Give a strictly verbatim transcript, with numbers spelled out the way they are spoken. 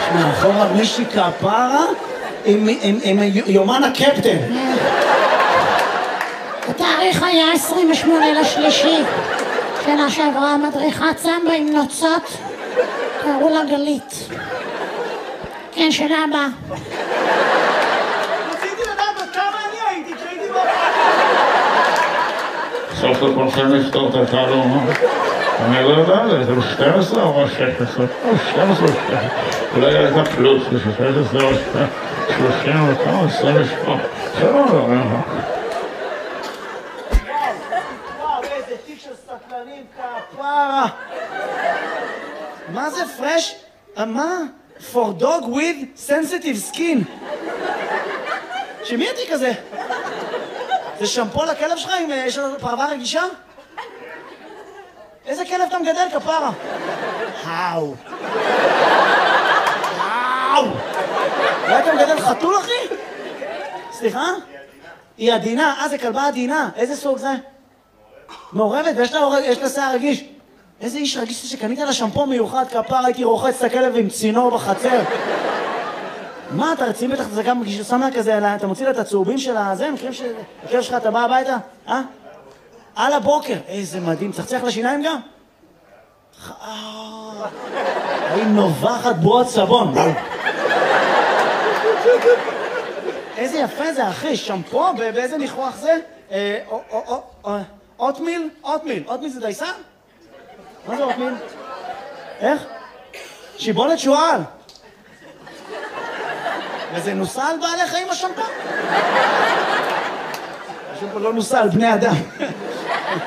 מאחורה מישהי כפרה עם יומן הקפטן. התאריך היה עשרים ושמונה לשלישי. שנה שעברה מדריכת סמבה עם נוצות. קראו לה גלית. כן, שנה הבאה. רציתי לדעת כמה אני הייתי כשהייתי בו. סוף לכולכם לפתור את התעלום, אני לא יודע, זה שתים עשרה או שש עשרה, או שתים עשרה, אולי הייתה פלוס, זה שש עשרה או שלושים וכמה, עשרים ושמונה, זה לא יודע. וואו, איזה תיק של סטלנים כפרה. מה זה פרש? מה? For dog with sensitive skin. שמי התיק הזה? זה שמפו לכלב שלך אם יש לו פרווה רגישה? איזה כלב אתה מגדל כפרה? האו. האו. אולי אתה מגדל חתול אחי? סליחה? היא עדינה. אה, זה כלבה עדינה. איזה סוג זה? מעורבת ויש לה שיער רגיש. איזה איש רגיש שקנית לה שמפו מיוחד כפרה, הייתי רוחץ את הכלב עם צינור בחצר. מה, אתה רציני בטח, זה גם שם לה כזה, אתה מוציא לה את הצהובים של הזה, מכירים שהכלב שלך, אתה בא הביתה? אה? על הבוקר. איזה מדהים, צחצח לשיניים גם? היא נובחת בועות סבון. איזה יפה זה, אחי, שמפו, באיזה ניחוח זה? אוטמיל? אוטמיל. אוטמיל זה דייסה? מה זה אוטמיל? איך? שיבולת שועל. וזה נוסע על בעלי חיים השמפו? השמפו לא נוסע על בני אדם.